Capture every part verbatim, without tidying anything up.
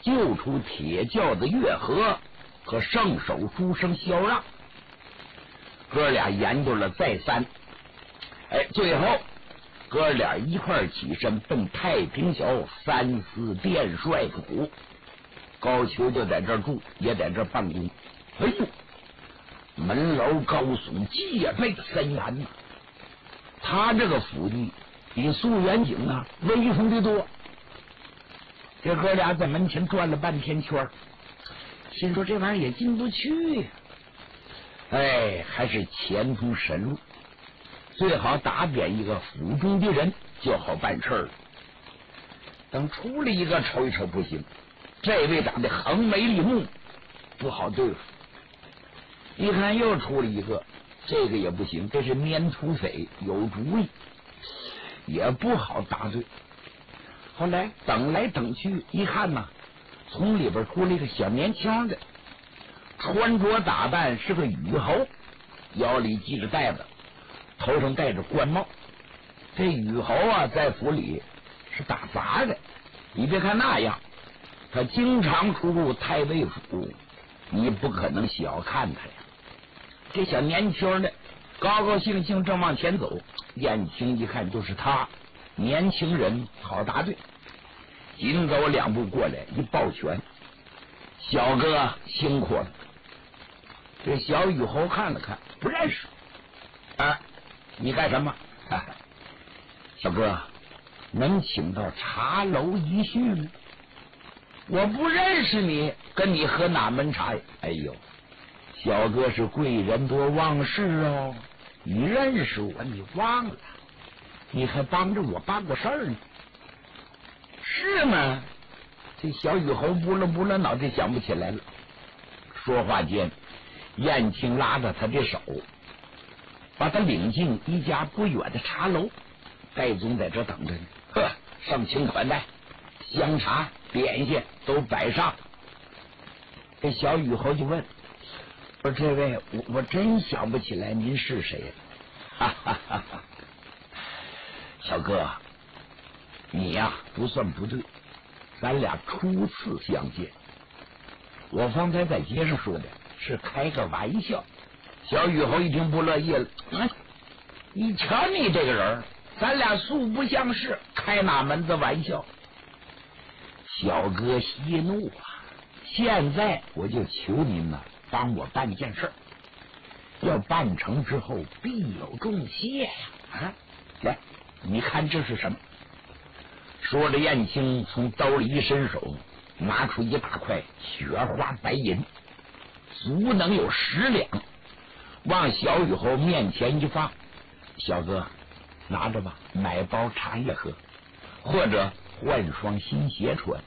救出铁轿子月河和圣手书生萧让。哥俩研究了再三，哎，最后哥俩一块起身奔太平桥三司殿帅府。高俅就在这儿住，也在这儿办公。哎呦，门楼高耸，戒备森严呐。他这个府邸比素元景啊威风的多。这哥俩在门前转了半天圈，心说这玩意儿也进不去呀、啊。哎，还是前途神路，最好打点一个府中的人就好办事了。等出了一个瞅一瞅不行，这位长得横眉立目，不好对付。一看又出了一个，这个也不行，这是粘土匪，有主意，也不好答对。后来等来等去，一看呐，从里边出来一个小年轻的，穿着打扮是个羽猴，腰里系着带子，头上戴着冠帽。这羽猴啊，在府里是打杂的。你别看那样，他经常出入太尉府，你不可能小看他呀。这小年轻的高高兴兴正往前走，燕青一看就是他，年轻人好答对。紧走两步过来，一抱拳：“小哥辛苦了。”这小羽猴看了看，不认识。啊，你干什么？啊、小哥，能请到茶楼一叙吗？我不认识你，跟你喝哪门茶呀？哎呦，小哥是贵人多忘事哦，你认识我，你忘了？你还帮着我办过事儿呢，是吗？这小羽猴拨了拨了脑袋，想不起来了。说话间，燕青拉着他的手，把他领进一家不远的茶楼。戴宗在这等着呢，呵，盛情款待，香茶点心都摆上。这小羽猴就问：“说这位，我我真想不起来您是谁呀？”哈哈哈哈！小哥，你呀、啊、不算不对，咱俩初次相见。我方才在街上说的是开个玩笑。小羽猴一听不乐意了：“哎，你瞧你这个人，咱俩素不相识，开哪门子玩笑？”小哥息怒啊！现在我就求您呐、啊，帮我办件事，要办成之后必有重谢呀！啊，来，你看这是什么？说着，燕青从兜里一伸手，拿出一大块雪花白银，足能有十两，往小羽猴面前一放：“小哥，拿着吧，买包茶叶喝，或者换双新鞋穿。”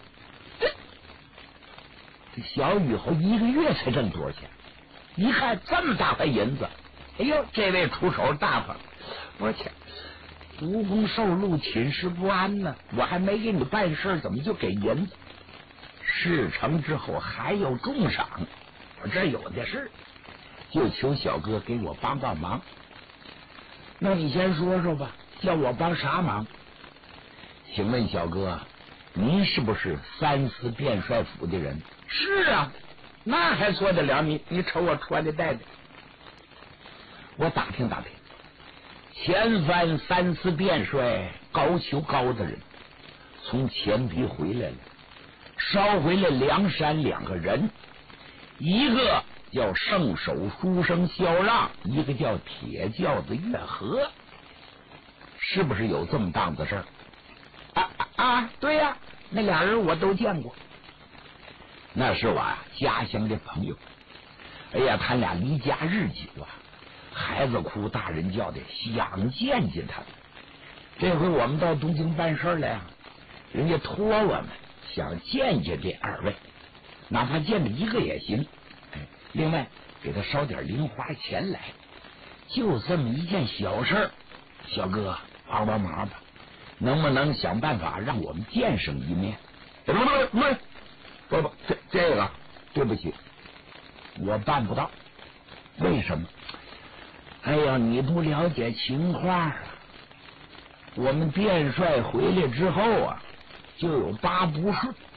这小羽猴一个月才挣多少钱？一看这么大块银子，哎呦，这位出手大方！我去，无功受禄，寝食不安呢。我还没给你办事，怎么就给银子？事成之后还有重赏，我这有的是，就求小哥给我帮帮忙。那你先说说吧，叫我帮啥忙？请问小哥，您是不是三司殿帅府的人？是啊，那还错得了你？你瞅我穿的戴的。我打听打听，前番三司殿帅高俅高大人从前皮回来了，捎回了梁山两个人，一个叫圣手书生萧让，一个叫铁轿子月河，是不是有这么档子事儿？啊啊，对呀、啊，那俩人我都见过，那是我家乡的朋友。哎呀，他俩离家日久啊，孩子哭大人叫的，想见见他们。这回我们到东京办事来啊，人家托我们想见见这二位，哪怕见着一个也行。哎，另外给他捎点零花钱来，就这么一件小事儿，小哥帮帮忙吧，能不能想办法让我们见上一面？不不不不不，这这个对不起，我办不到。为什么？哎呀，你不了解情况啊！我们殿帅回来之后啊，就有八不顺。